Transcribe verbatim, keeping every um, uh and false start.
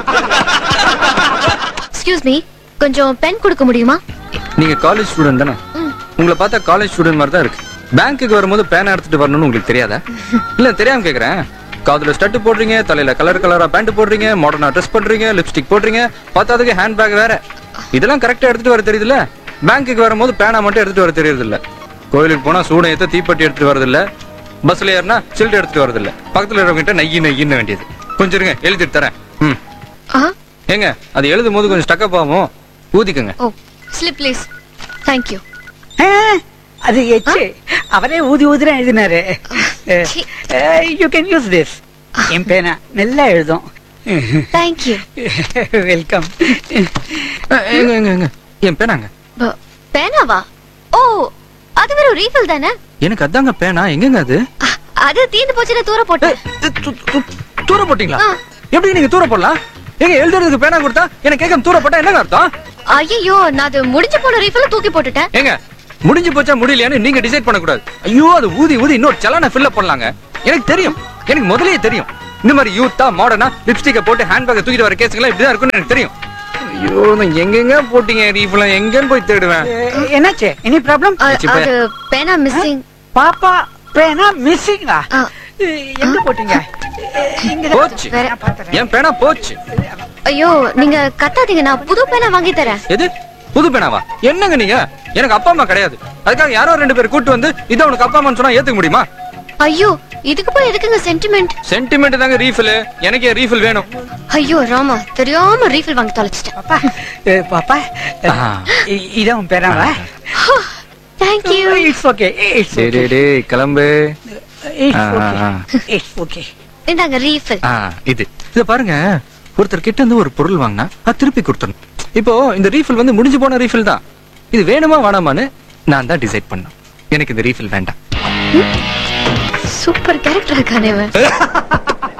Excuse me, கொஞ்சம் pen கொடுக்க முடியுமா? நீங்க காலேஜ் ஸ்டூடெண்ட் தானே? உங்களை பார்த்தா காலேஜ் ஸ்டூடெண்ட் மாதிரி தான் இருக்கு. பேங்க்குக்கு வரும்போது பேனா எடுத்துட்டு வரணும்னு உங்களுக்கு தெரியாதா? இல்ல தெரியாம கேக்குறேன். காதுல ஸ்டட் போடுறீங்க, தலையில கலர் கலரா பேண்ட் போடுறீங்க, மாடர்னா ட்ரெஸ் பண்றீங்க, லிப்ஸ்டிக் போடுறீங்க, பார்த்தாதுக்கு ஹேண்ட் பேக் வேற. இதெல்லாம் கரெக்டா எடுத்துட்டு வர தெரியுதுல்ல? பேங்க்குக்கு வரும்போது பேனா மட்டும் எடுத்துட்டு வர தெரியுது இல்ல. கோயிலுக்கு போனா சூடம் ஏத்த தீப்பெட்டி எடுத்துட்டு வரது இல்ல. பஸ்ல ஏறினா சில்ட் எடுத்துட்டு வரது இல்ல. பக்கத்துல இருக்கவங்கிட்ட நெய்யி நெய்யின்னு வேண்டியது. கொஞ்சம் இருங்க, எழுதிட்டு தரேன். ம் ஏங்க, அது எழுதும் போது கொஞ்சம் ஸ்டக்கப் ஆகும், ஊதிக்கங்க. ஓ ஸ்லிப் ப்ளீஸ். Thank you. அது எச்சு அவரே ஊதி ஊதிரா எழுதினாரு. You can use this. என் பேனா நல்லா எழுதும். Thank you. வெல்கம். எங்க எங்க எங்க என் பேனாங்க? பேனாவா? ஓ அது வெறும் ரீஃபில் தானே? எனக்கு அதாங்க பேனா. எங்கங்க அது? அது தீந்து போச்சுல, தூர போட்டேன். தூர போட்டீங்களா? எப்படி நீங்க தூர போடலாம்? எங்க எழுதுறதுக்கு பேனா கொடுத்தா எனக்கு கேட்காம தூர போட்டா என்னங்க அர்த்தம்? ஐயோ, நான் அது முடிஞ்சு போன ரீஃபில் தூக்கி போட்டுட்டேன். ஏங்க, முடிஞ்சு போச்சா முடியலையான்னு நீங்க டிசைட் பண்ண கூடாது. ஐயோ, அது ஊதி ஊதி இன்னொரு சலான ஃபில் அப் பண்ணலாங்க. எனக்கு தெரியும், எனக்கு முதல்லயே தெரியும். இந்த மாதிரி யூத்தா மாடர்னா லிப்ஸ்டிக்க போட்டு ஹேண்ட் பேக் தூக்கிட்டு வர கேஸ்லாம் இப்படிதான் இருக்கும்னு எனக்கு தெரியும். ஐயோ, நான் எங்கெங்க போட்டீங்க ரீஃபில், எங்கன்னு போய் தேடுவேன். என்னாச்சு? Any problem? அது பேனா மிஸ்ஸிங். பாப்பா பேனா மிஸ்ஸிங்கா? எங்க போட்டீங்க? போச்சு, என் பேனா போச்சு. ஐயோ, நீங்க கத்தாதீங்க, நான் புது பேனா வாங்கி தரேன். எது புது பேனாவா? என்னங்க நீங்க? எனக்கு அப்பா அம்மா கிடையாது. அதுக்காக யாரோ ரெண்டு பேர் கூட்டு வந்து இத உனக்கு அப்பா அம்மான்னு சொன்னா ஏத்துக்க முடியுமா? ஐயோ, இதுக்கு போய் எதுக்குங்க சென்டிமெண்ட்? சென்டிமெண்ட் தாங்க ரீஃபில். எனக்கு ரீஃபில் வேணும். ஐயோ ராமா, தெரியாம ரீஃபில் வாங்கி தொலைச்சிட்டேன். பாப்பா பாப்பா இத உன் பேனாவா? Thank you. It's okay. It's டேய் டேய் டேய் கிளம்பு. It's okay. It's okay. இந்தாங்க ரீஃபில். ஆ இது இத பாருங்க, ஒருத்தர் கிட்ட இருந்து ஒரு பொருள் வாங்கினா அது திருப்பி கொடுத்தணும். இப்போ இந்த ரீஃபில் வந்து முடிஞ்சு போன ரீஃபில் தான். இது வேணுமா வேணாமான்னு நான் தான் டிசைட் பண்ணேன். எனக்கு இந்த ரீஃபில் வேண்டாம். சூப்பர் கேரக்டர் இருக்கானே.